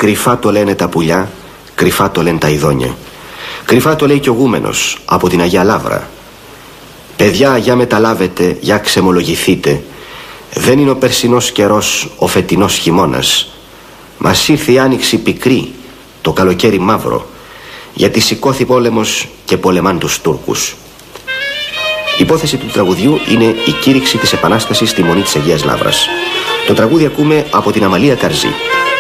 κρυφά το λένε τα πουλιά, κρυφά το λένε τα ειδόνια. Κρυφά το λέει κι ο γούμενος από την Αγία Λαύρα. Παιδιά, για μεταλάβετε, για ξεμολογηθείτε. Δεν είναι ο περσινός καιρός ο φετινός χειμώνας. Μας ήρθε η άνοιξη πικρή, το καλοκαίρι μαύρο, γιατί σηκώθη πόλεμος και πολεμάν τους Τούρκους. Η υπόθεση του τραγουδιού είναι η κήρυξη της Επανάστασης στη Μονή της Αγίας Λαύρας. Το τραγούδι ακούμε από την Αμαλία Καρζή.